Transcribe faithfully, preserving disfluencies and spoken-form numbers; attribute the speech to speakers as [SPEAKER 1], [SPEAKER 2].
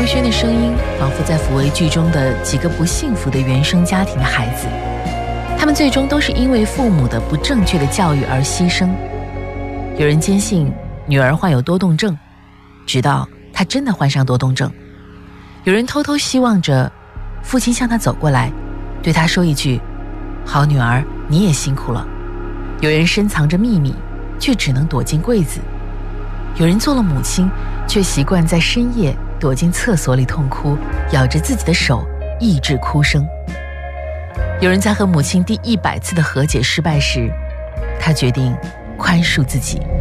[SPEAKER 1] 轩的声音仿佛在抚慰剧中的几个不幸福的原生家庭的孩子，他们最终都是因为父母的不正确的教育而牺牲。有人坚信女儿患有多动症，直到她真的患上多动症；有人偷偷希望着父亲向她走过来，对她说一句：好女儿，你也辛苦了。有人深藏着秘密，却只能躲进柜子；有人做了母亲，却习惯在深夜躲进厕所里痛哭，咬着自己的手抑制哭声。有人在和母亲第一百次的和解失败时，他决定宽恕自己。